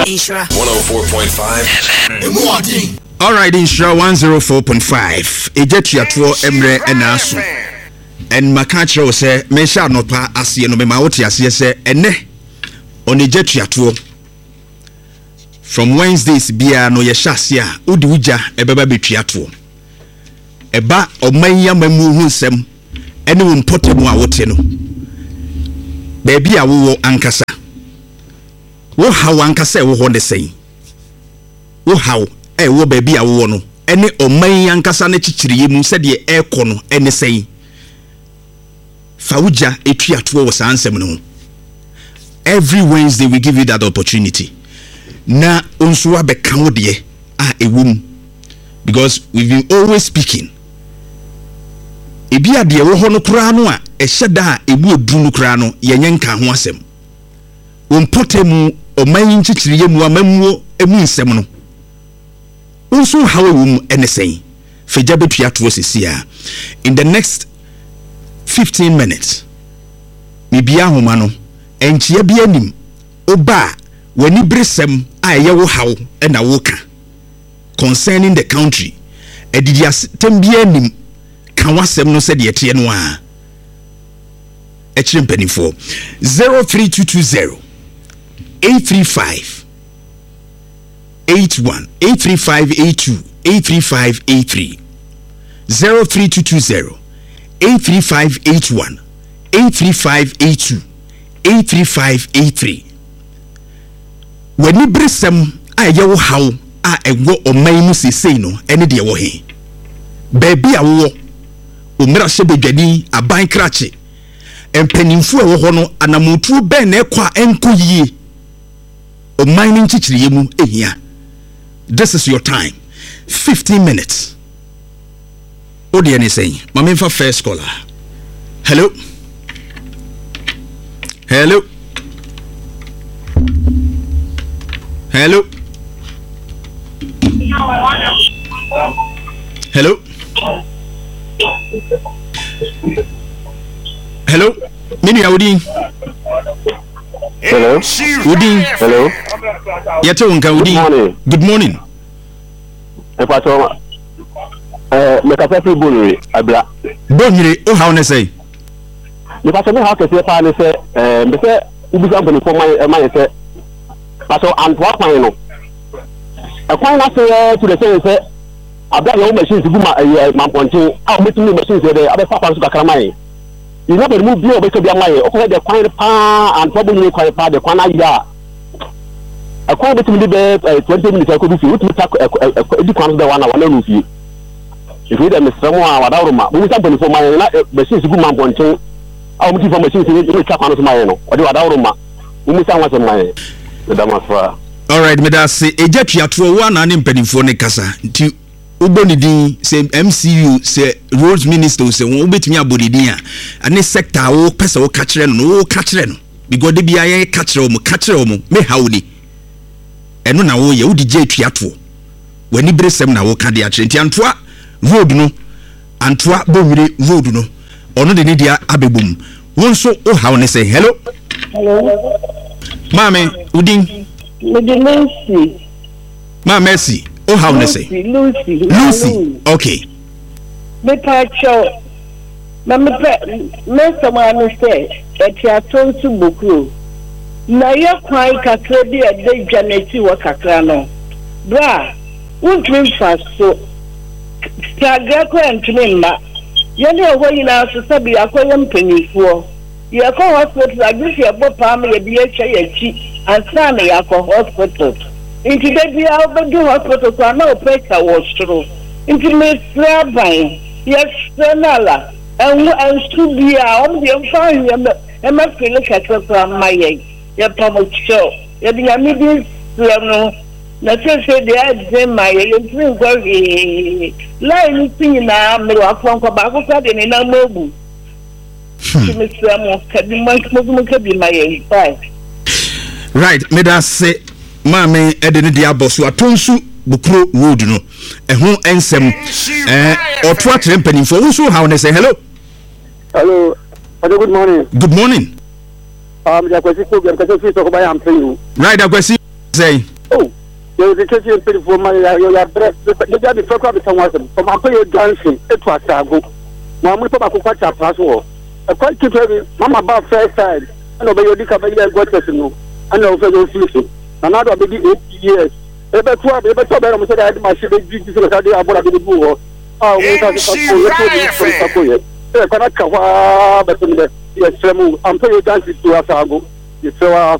Insura 104.5. All right, Insura 104.5. Ejetiato emre enaso. And makacha o say me sha no pa ase no me ma wote ase say ene on ejetiato from Wednesdays bia no ye hyase a odi uja ebeba betuato. Eba omanya mamu hu nsem ene wo mpotemu a wote no. Baby a wo ankasa. Wo haw ankasa wo ho ne sei. Wo haw wo baby a wo no ene oman ankasa ne chichiriye mu se de ekọ no ene sei. Fauja etuato wo sansem no. Every Wednesday we give you that opportunity. Na onso abeka wo de a ewum because we've been always speaking. Ebi ade wo ho no kura no a ehyeda a ebu odru no kura no yenye nka ho asem. Wompotemu oman nchichiriye mu amamuo emu nsem no. Onso hawe wum enesei. Feja betuato sesia. In the next 15 minutes. Mibia homa no enchia bia nim oba wani bresem a ye wo haw na woka concerning the country. Edidia tembia nim kan wasem no se de tie no a echimpenifo 03220 835 81 83582 83583 03220 83581 83582 83583 Wani bresem a ye wo haw a ego oman mu sesei no ene de wo he baby a wo omira hye bedwani aban krache empanimfu a wo ho no anamutu ben na ekwa enko yie oman ni nchichiriye mu ehia. This is your time. 15 minutes. What do you say? Mama for first caller. Hello. Hello. Hello. Hello. Hello. Mini Udin. Hello. Udin. Hello. Yato unka Udin. Good morning. Me ka fe bonire abla. Bonire o how na say? Me ka me how ke se pa ne se me se ubi san boni for my se. Paso antwa kwan no. E kwan na se to the say abla yo machine sigu ma pontin a metumi machine se de abe papa so kakra mai. You know be move bi o be ka bi mai o ko de kwan pa antwa boni kwan pa de kwan na ya. E kwan betumi be 20 minutes ko bi fi utumi ta di kwan de wana no fi. If you dem stremo a wadauruma we san boni for my na machine sigu ma pontin a muti for machine se ni ka kwan so mai no o de wadauruma we san wa so mai. All right, me da say ejatuato wa na ne mpanimfo ne kasa nti uboni din say MCU say roads minister say won obetumi abodidin a ane sector wo pesa wo ka kire no wo ka kire no because de bia ye ka kire wo me hawdi eno na wo ye wo DJ tuato wani bresem na wo ka de a kire nti antoa road no antoa bowire road no ono de ne dia abebum won so o haw ne say hello. Mame, Udin. Lucy. Ma Mercy. Oh, how to say? Lucy. Okay. Me pacho. Me someone say that you are told to book. Na ya kwai kakra bi e de dwaneti wo kakra no. Bra, won't fast so. Tagra ko antumi ma. Ye ne owo yina so sabi akoye mpanifo. You go hospital, I guess you bought palm, you be a chair, and son, you go hospital. Into the be out of the hospital, so I know pressure was true. Into Miss Rabbi, yes, Senala, and to be out of the fine, and must be look at her from my egg. Your promise show. You're the immediate, not just say the ad, my egg, and three worry. Lying thing in our middle of Tobacco in a mobile. Right, me da say mame edene dia boso atonsu bukro road no ehun ensem oto atre mpanimfo wo so how ne say hello. Hello. Good morning. Good morning. The question program because you talk about am you. Right, the question say oh there is a case in pretty for my breath the job is for crowd some from my dancing it was ago Mamu papa ko kwacha paso e kwa kitwe mama ba first side and obey the ka be got no and no fe go feel na na do be 8 years e be to be so mo say that ma she be ji so that dey abora be bu ho ah we ta ko ye e kwa na ka wa be to me yes fremu am pay dance to asago ye